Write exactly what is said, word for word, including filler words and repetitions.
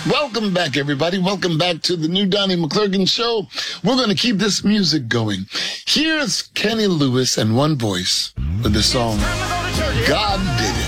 Welcome back, everybody. Welcome back to the new Donnie McClurkin Show. We're going to keep this music going. Here's Kenny Lewis and One Voice with the song, God Did It.